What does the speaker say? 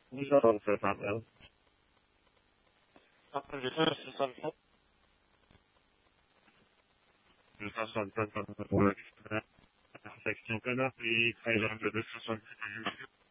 Bonjour, c'est Pavel. Après, j'ai fait le 67. Le 67 pour le section Canapé, 13 de 268.